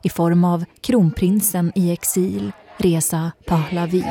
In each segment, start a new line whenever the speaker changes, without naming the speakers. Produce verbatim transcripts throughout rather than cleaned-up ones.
i form av kronprinsen i exil, Reza Pahlavi.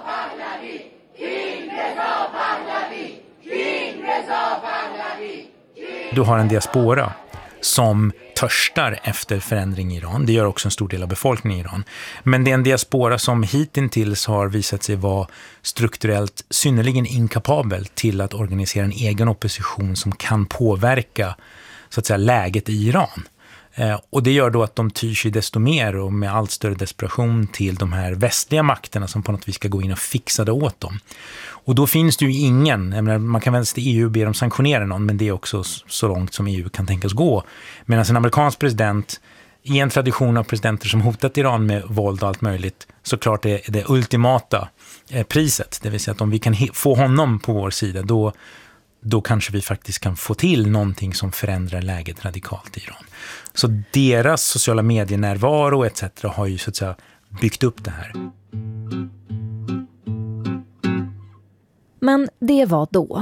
Du har en diaspora som törstar efter förändring i Iran. Det gör också en stor del av befolkningen i Iran. Men det är en diaspora som hittills har visat sig vara strukturellt synnerligen inkapabel till att organisera en egen opposition som kan påverka så att säga, läget i Iran. Eh, och det gör då att de tyr sig desto mer och med allt större desperation till de här västliga makterna som på något vis ska gå in och fixa det åt dem. Och då finns det ju ingen, jag menar, man kan väl till E U be dem sanktionera någon, men det är också så långt som E U kan tänkas gå. Medan en amerikansk president, i en tradition av presidenter som hotat Iran med våld och allt möjligt, såklart är det ultimata eh, priset. Det vill säga att om vi kan he- få honom på vår sida, då, då kanske vi faktiskt kan få till någonting som förändrar läget radikalt i Iran. Så deras sociala medienärvaro et cetera har ju så att säga byggt upp det här.
Men det var då.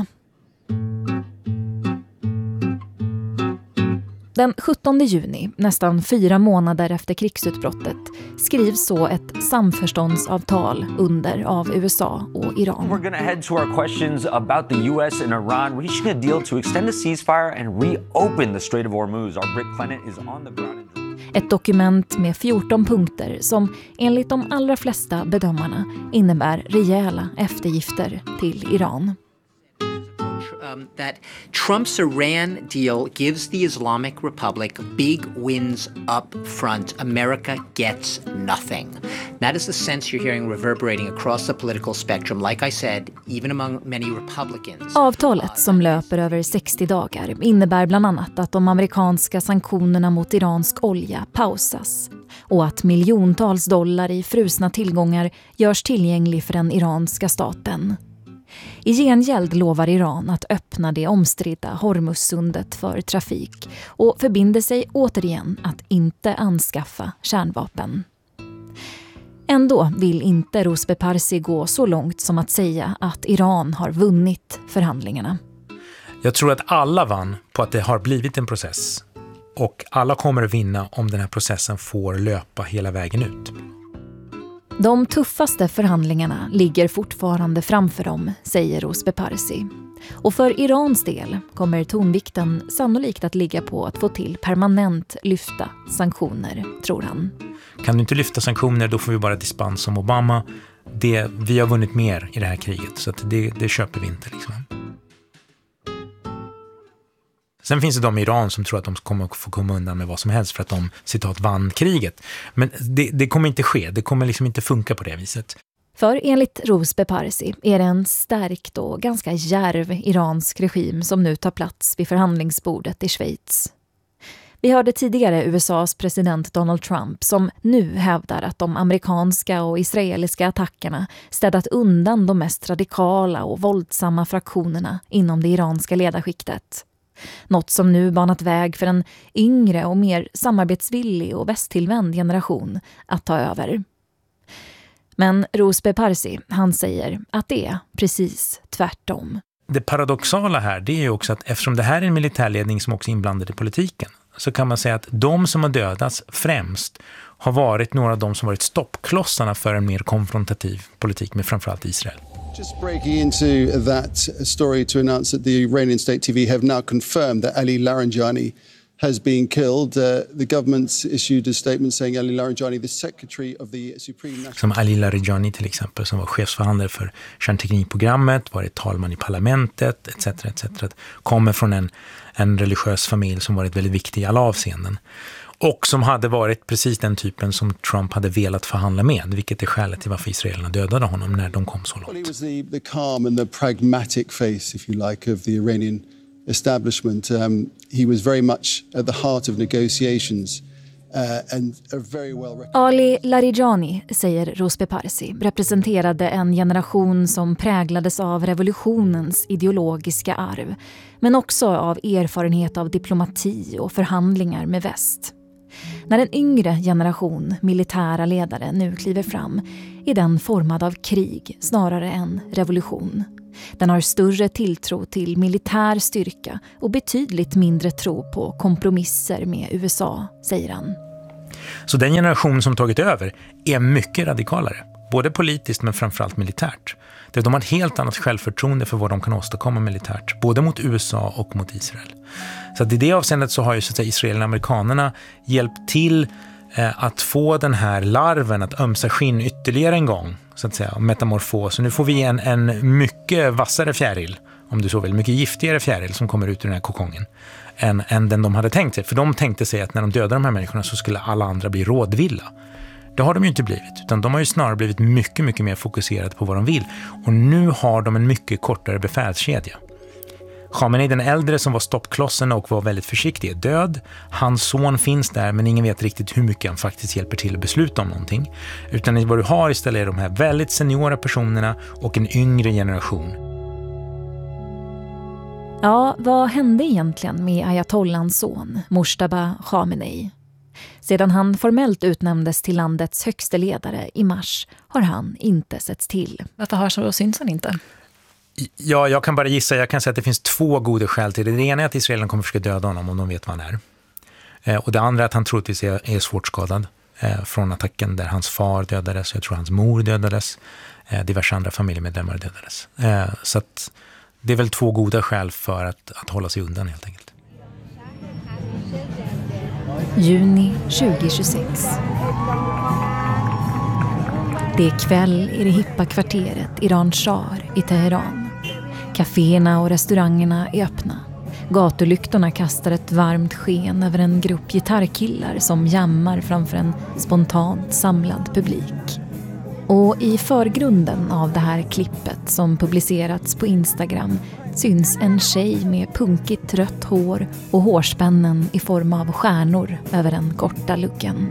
Den sjuttonde juni, nästan fyra månader efter krigsutbrottet, skrivs så ett samförståndsavtal under av U S A och Iran.
We're going to head to our questions about the U S and Iran reaching a deal to extend the ceasefire and reopen the Strait of Hormuz. Our Brick Clement is on the ground.
Ett dokument med fjorton punkter som enligt de allra flesta bedömarna innebär rejäla eftergifter till Iran.
Um, that Trump's Iran deal gives the Islamic Republic big wins up front. America gets nothing. That is the sense you're hearing reverberating across the political spectrum, like I said, even among many Republicans.
Avtalet, som löper över sextio dagar, innebär bland annat att de amerikanska sanktionerna mot iransk olja pausas och att miljontals dollar i frusna tillgångar görs tillgänglig för den iranska staten. I gengäld lovar Iran att öppna det omstridda Hormuzsundet för trafik och förbinder sig återigen att inte anskaffa kärnvapen. Ändå vill inte Rosbe Parsi gå så långt som att säga att Iran har vunnit förhandlingarna.
Jag tror att alla vann på att det har blivit en process. Och alla kommer att vinna om den här processen får löpa hela vägen ut.
De tuffaste förhandlingarna ligger fortfarande framför dem, säger Rosbe Parsi. Och för Irans del kommer tonvikten sannolikt att ligga på att få till permanent lyfta sanktioner, tror han.
Kan du inte lyfta sanktioner, då får vi bara dispens som Obama. Det, vi har vunnit mer i det här kriget, så att det, det köper vi inte. Liksom. Sen finns det de i Iran som tror att de kommer få komma undan med vad som helst för att de, citat, vann kriget. Men det, det kommer inte ske, det kommer liksom inte funka på det viset.
För enligt Rosbe Parsi är det en stärkt och ganska djärv iransk regim som nu tar plats vid förhandlingsbordet i Schweiz. Vi hörde tidigare U S A:s president Donald Trump som nu hävdar att de amerikanska och israeliska attackerna städat undan de mest radikala och våldsamma fraktionerna inom det iranska ledarskiktet. Något som nu banat väg för en yngre och mer samarbetsvillig och västtillvänd generation att ta över. Men Rosbe Parsi, han säger att det är precis tvärtom.
Det paradoxala här, det är ju också att eftersom det här är en militärledning som också är inblandad i politiken, så kan man säga att de som har dödats främst har varit några av de som varit stoppklossarna för en mer konfrontativ politik med framförallt Israel.
Just breaking into that story to announce that the Iranian State T V have now confirmed that Ali Larijani has been killed. Uh, the government's issued a statement saying Ali Larijani, the secretary of the Supreme National...
Som Ali Larijani till exempel, som var chefsförhandlare för kärnteknikprogrammet, varit talman i parlamentet, et cetera et cetera, kommer från en, en religiös familj som varit väldigt viktig i alla avseenden. Och som hade varit precis den typen som Trump hade velat förhandla med, vilket är skälet till varför israelerna dödade honom när de kom så långt.
Well, he was the, the calm and the pragmatic face, if you like, of the Iranian establishment. Um, he was very much at the heart of negotiations. Uh, and a very well
Ali Larijani, säger Rosbe Parsi, representerade en generation som präglades av revolutionens ideologiska arv, men också av erfarenhet av diplomati och förhandlingar med väst. När en yngre generation militära ledare nu kliver fram är den formad av krig snarare än revolution. Den har större tilltro till militär styrka och betydligt mindre tro på kompromisser med U S A, säger han.
Så den generation som tagit över är mycket radikalare. Både politiskt men framförallt militärt. De har ett helt annat självförtroende för vad de kan åstadkomma militärt. Både mot U S A och mot Israel. Så att i det avseendet så har ju så att säga, Israel och amerikanerna hjälpt till eh, att få den här larven att ömsa skinn ytterligare en gång. Så att säga, metamorfos. Så nu får vi en, en mycket vassare fjäril, om du så vill. Mycket giftigare fjäril som kommer ut ur den här kokongen. Än, än den de hade tänkt sig. För de tänkte sig att när de dödade de här människorna så skulle alla andra bli rådvilla. Det har de ju inte blivit, utan de har ju snarare blivit mycket, mycket mer fokuserade på vad de vill. Och nu har de en mycket kortare befälskedja. Khamenei, den äldre som var stoppklossen och var väldigt försiktig, är död. Hans son finns där, men ingen vet riktigt hur mycket han faktiskt hjälper till att besluta om någonting. Utan vad du har istället är de här väldigt seniora personerna och en yngre generation.
Ja, vad hände egentligen med ayatollans son, Mojtaba Khamenei? Sedan han formellt utnämndes till landets högsta ledare i mars har han inte setts till. Varför hörs och syns han inte?
Ja, jag kan bara gissa. Jag kan säga att det finns två goda skäl till det. Det ena är att Israel kommer försöka döda honom om de vet vad han är. Eh, och det andra är att han troligtvis är, är svårt skadad eh, från attacken där hans far dödades. Jag tror hans mor dödades. Eh, diverse andra familjemedlemmar dödades. Eh, så att det är väl två goda skäl för att, att hålla sig undan helt enkelt.
Juni tjugohundratjugosex. Det är kväll i det hippa kvarteret Iran Shar i Teheran. Caféerna och restaurangerna är öppna. Gatulyktorna kastar ett varmt sken över en grupp gitarrkillar som jammar framför en spontant samlad publik. Och i förgrunden av det här klippet som publicerats på Instagram syns en tjej med punkigt rött hår och hårspännen i form av stjärnor över den korta luggen.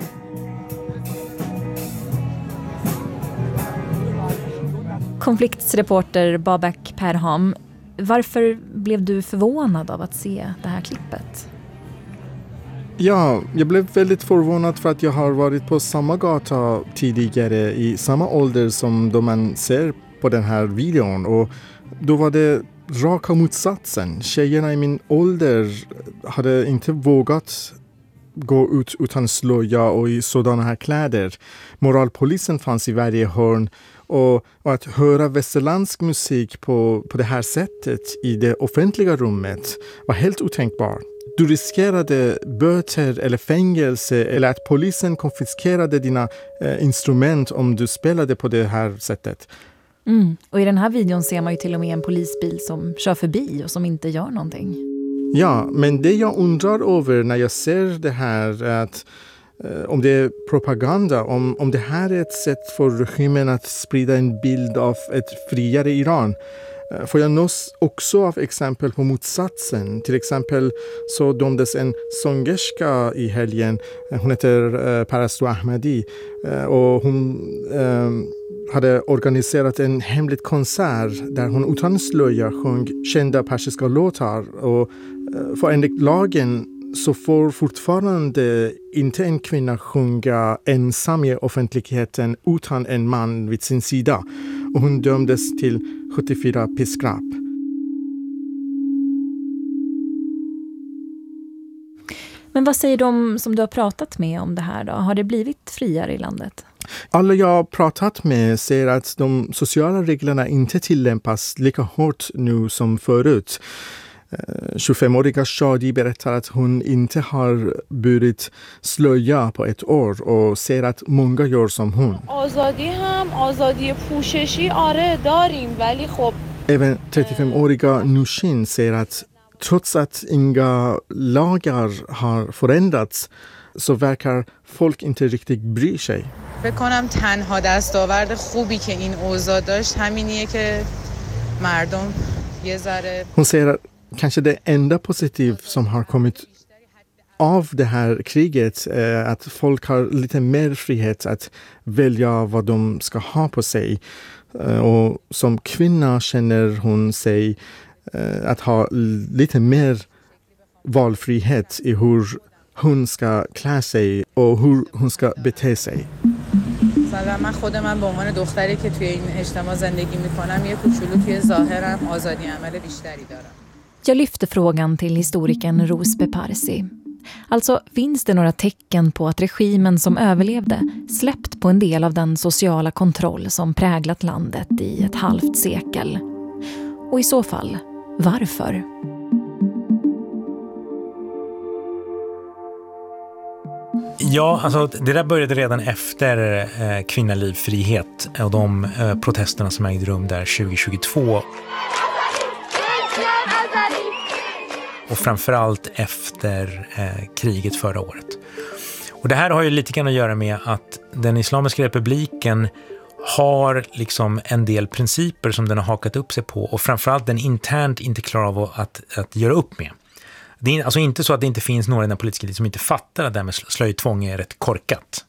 Konfliktsreporter Babak Perham, varför blev du förvånad av att se det här klippet?
Ja, jag blev väldigt förvånad för att jag har varit på samma gata tidigare i samma ålder som då man ser på den här videon. Och då var det raka motsatsen. Tjejerna i min ålder hade inte vågat gå ut utan slöja och i sådana här kläder. Moralpolisen fanns i varje hörn. Och, och att höra västerländsk musik på, på det här sättet i det offentliga rummet var helt otänkbart. Du riskerade böter eller fängelse eller att polisen konfiskerade dina eh, instrument om du spelade på det här sättet.
Mm. Och i den här videon ser man ju till och med en polisbil som kör förbi och som inte gör någonting.
Ja, men det jag undrar över när jag ser det här är att eh, om det är propaganda, om, om det här är ett sätt för regimen att sprida en bild av ett friare Iran. Får jag nås också av exempel på motsatsen. Till exempel så dömdes en sångerska i helgen. Hon heter eh, Parastu Ahmadi. Eh, och hon eh, hade organiserat en hemlig konsert där hon utan slöja sjöng kända persiska låtar. Och eh, för enligt lagen så får fortfarande inte en kvinna sjunga ensam i offentligheten utan en man vid sin sida. Och hon dömdes till sjuttiofyra piskrapp.
Men vad säger de som du har pratat med om det här då? Har det blivit friare i landet?
Alla jag har pratat med säger att de sociala reglerna inte tillämpas lika hårt nu som förut. tjugofemåriga Shadi berättar att hon inte har burit slöja på ett år och ser att många gör som hon. Även trettiofemåriga Nushin säger att trots att inga lagar har förändrats så verkar folk inte riktigt bry sig.
فکر کنم تنها دستاورد خوبی که این اوضاع داشت همینیه که مردم یه ذره.
Hon säger att kanske det enda positiv som har kommit av det här kriget är att folk har lite mer frihet att välja vad de ska ha på sig. Och som kvinna känner hon sig att ha lite mer valfrihet i hur hon ska klä sig och hur hon ska bete sig.
من خود من به عنوان دختری که توی این اجتماع زندگی میکنم یه کوچولو توی ظاهرم آزادی عمل بیشتری دارم.
Jag lyfter frågan till historikern Rouz Beparsi. Alltså finns det några tecken på att regimen som överlevde släppt på en del av den sociala kontroll som präglat landet i ett halvt sekel? Och i så fall, varför?
Ja, alltså det där började redan efter eh, kvinnolivfrihet och de eh, protesterna som ägde rum där tjugo tjugotvå. Och framförallt efter eh, kriget förra året. Och det här har ju lite grann att göra med att den Islamiska republiken har liksom en del principer som den har hakat upp sig på och framförallt den internt inte klarar av att, att göra upp med. Det är alltså inte så att det inte finns några i den politiska eliten som inte fattar att det här med slöjtvång är rätt korkat.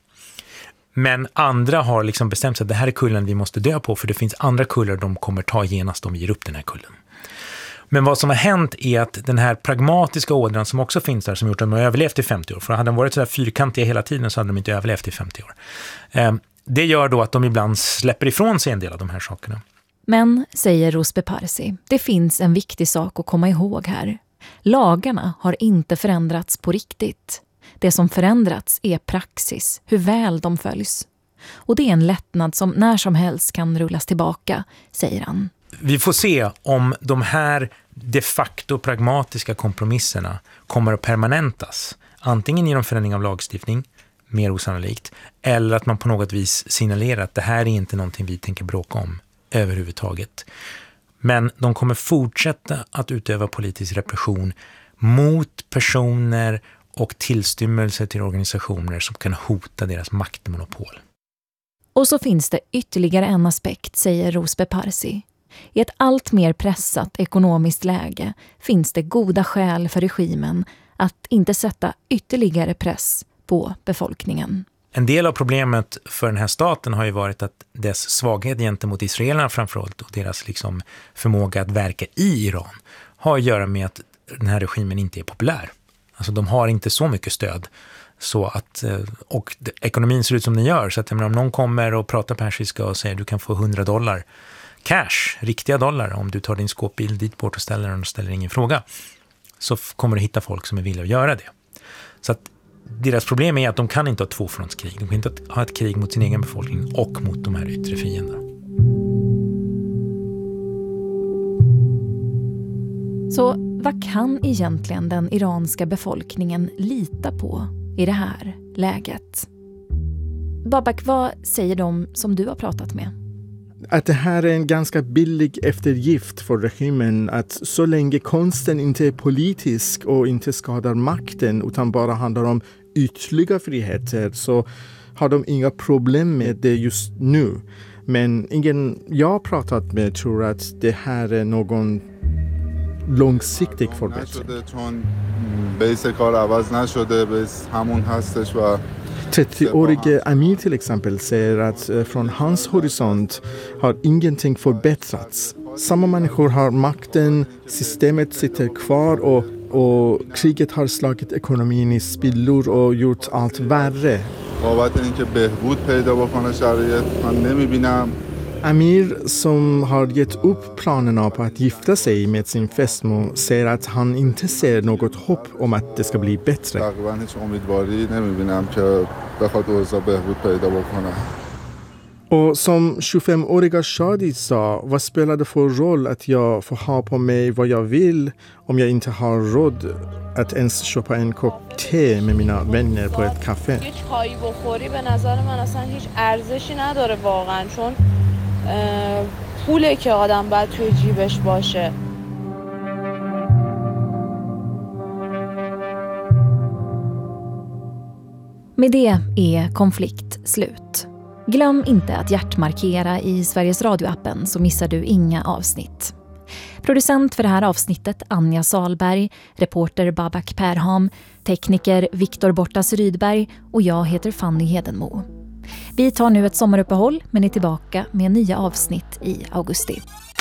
Men andra har liksom bestämt sig att det här är kullen vi måste dö på, för det finns andra kullar de kommer ta genast de ger upp den här kullen. Men vad som har hänt är att den här pragmatiska ådran som också finns där, som gjort att de har överlevt i femtio år, för hade de varit så där fyrkantiga hela tiden så hade de inte överlevt i femtio år. Det gör då att de ibland släpper ifrån sig en del av de här sakerna.
Men, säger Rouzbeh Parsi, det finns en viktig sak att komma ihåg här. Lagarna har inte förändrats på riktigt. Det som förändrats är praxis, hur väl de följs. Och det är en lättnad som när som helst kan rullas tillbaka, säger han.
Vi får se om de här de facto pragmatiska kompromisserna kommer att permanentas. Antingen genom förändring av lagstiftning, mer osannolikt, eller att man på något vis signalerar att det här är inte någonting vi tänker bråka om överhuvudtaget. Men de kommer fortsätta att utöva politisk repression mot personer och tillstymmelse till organisationer som kan hota deras maktmonopol.
Och så finns det ytterligare en aspekt, säger Rouzbeh Parsi. I ett allt mer pressat ekonomiskt läge finns det goda skäl för regimen att inte sätta ytterligare press på befolkningen.
En del av problemet för den här staten har ju varit att dess svaghet gentemot israelerna framförallt och deras liksom förmåga att verka i Iran har att göra med att den här regimen inte är populär. Alltså de har inte så mycket stöd så att, och ekonomin ser ut som den gör, så att om någon kommer och pratar persiska och säger du kan få hundra dollar cash, riktiga dollar, om du tar din skåpbil dit bort och ställer den och ställer ingen fråga, så kommer du hitta folk som är villiga att göra det. Så att deras problem är att de kan inte ha tvåfrontskrig. De kan inte ha ett krig mot sin egen befolkning och mot de här yttre fienderna.
Så vad kan egentligen den iranska befolkningen lita på i det här läget? Babak, vad säger de som du har pratat med?
Att det här är en ganska billig eftergift för regimen, att så länge konsten inte är politisk och inte skadar makten utan bara handlar om ytliga friheter, så har de inga problem med det just nu. Men ingen jag har pratat med tror att det här är någon långsiktig förbättring. trettioårige Amir till exempel säger att från hans horisont har ingenting förbättrats. Samma människor har makten, systemet sitter kvar och, och kriget har slagit ekonomin i spillor och gjort allt värre. Amir, som har gett upp planerna på att gifta sig med sin fästmö, säger att han inte ser något hopp om att det ska bli bättre. Och som tjugofemåriga Shadi sa, vad spelar det för roll att jag får ha på mig vad jag vill om jag inte har råd att ens köpa en kopp te med mina vänner på ett café?
پوله که آدم باید توی جیبش باشه.
Med det är konflikt slut. Glöm inte att hjärtmarkera i Sveriges Radio-appen så missar du inga avsnitt. Producent för det här avsnittet Anja Salberg, reporter Babak Perham, tekniker Viktor Bortas Rydberg och jag heter Fanny Hedenmo. Vi tar nu ett sommaruppehåll men är tillbaka med nya avsnitt i augusti.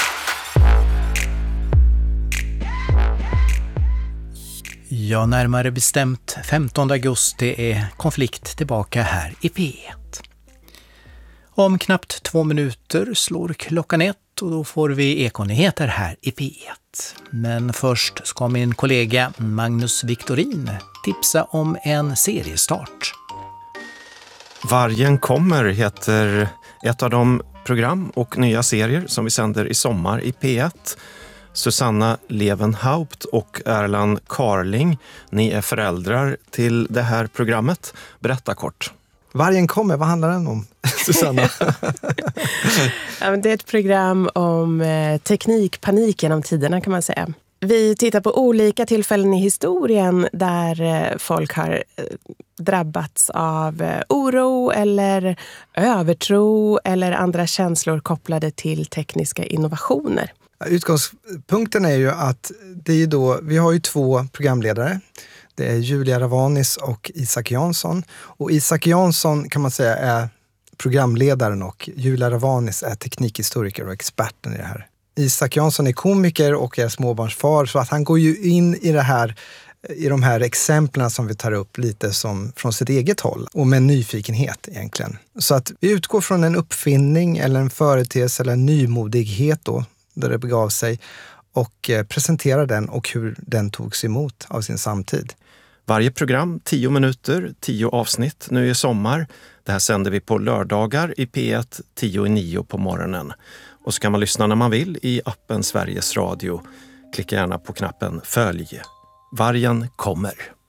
Ja, närmare bestämt femtonde augusti är konflikt tillbaka här i P ett. Om knappt två minuter slår klockan ett och då får vi Ekonyheter här i P ett. Men först ska min kollega Magnus Victorin tipsa om en seriestart.
Vargen kommer heter ett av de program och nya serier som vi sänder i sommar i P ett. Susanna Levenhaupt och Erland Carling, ni är föräldrar till det här programmet. Berätta kort.
Vargen kommer, vad handlar den om, Susanna?
Ja, men det är ett program om eh, teknikpanik genom tiderna kan man säga. Vi tittar på olika tillfällen i historien där eh, folk har eh, drabbats av eh, oro eller övertro eller andra känslor kopplade till tekniska innovationer.
Utgångspunkten är ju att det är då, vi har ju två programledare. Det är Julia Ravanis och Isak Jansson. Och Isak Jansson kan man säga är programledaren och Julia Ravanis är teknikhistoriker och experten i det här. Isak Jansson är komiker och är småbarnsfar, så att han går ju in i det här, i de här exemplen som vi tar upp lite som från sitt eget håll och med nyfikenhet egentligen. Så att vi utgår från en uppfinning eller en företeelse eller en nymodighet då, där det begav sig, och presenterar den och hur den togs emot av sin samtid.
Varje program, tio minuter, tio avsnitt nu i sommar. Det här sänder vi på lördagar i P ett, tio i nio på morgonen. Och så kan man lyssna när man vill i appen Sveriges Radio. Klicka gärna på knappen Följ. Vargen kommer.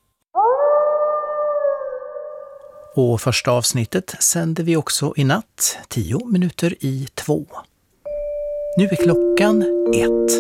Och första avsnittet sänder vi också i natt, tio minuter i två. Nu är klockan ett.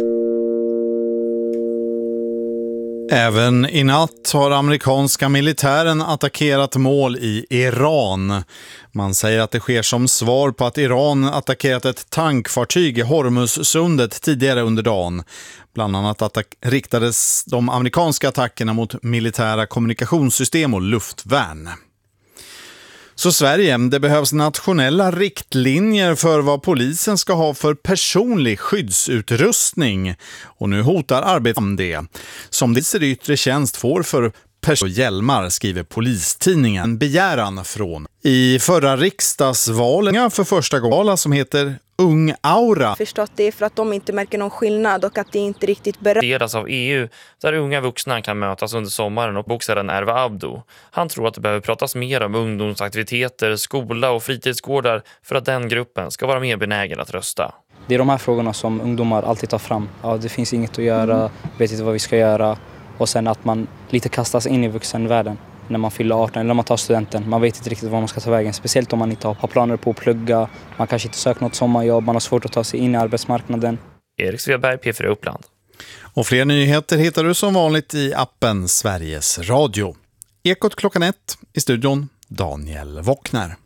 Även i natt har amerikanska militären attackerat mål i Iran. Man säger att det sker som svar på att Iran attackerat ett tankfartyg i Hormuzsundet tidigare under dagen. Bland annat attack- riktades de amerikanska attackerna mot militära kommunikationssystem och luftvärn. Så Sverige, det behövs nationella riktlinjer för vad polisen ska ha för personlig skyddsutrustning. Och nu hotar arbetet om det. Som det ser yttre tjänst får för person- och hjälmar, skriver Polistidningen. En begäran från i förra riksdagsvalen för första gången som heter Ung Aura.
Förstått det är för att de inte märker någon skillnad och att det inte riktigt berör.
Delas av E U där unga vuxna kan mötas under sommaren och boxaren Erva Abdo. Han tror att det behöver pratas mer om ungdomsaktiviteter, skola och fritidsgårdar för att den gruppen ska vara mer benägen att rösta.
Det är de här frågorna som ungdomar alltid tar fram. Ja, det finns inget att göra, vet inte vad vi ska göra. Och sen att man lite kastas in i vuxenvärlden när man fyller arton eller när man tar studenten. Man vet inte riktigt vad man ska ta vägen. Speciellt om man inte har planer på att plugga. Man kanske inte söker något sommarjobb. Man har svårt att ta sig in i arbetsmarknaden.
Erik Sveberg, P fyra Uppland.
Och fler nyheter hittar du som vanligt i appen Sveriges Radio. Ekot klockan ett, i studion Daniel Wockner.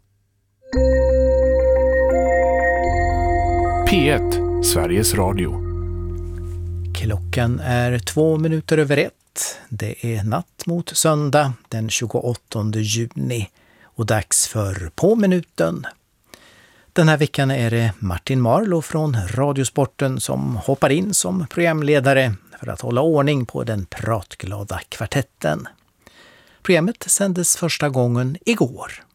P ett, Sveriges Radio.
Klockan är två minuter över ett. Det är natt mot söndag den tjugoåttonde juni och dags för På minuten. Den här veckan är det Martin Marlow från Radiosporten som hoppar in som programledare för att hålla ordning på den pratglada kvartetten. Programmet sändes första gången igår.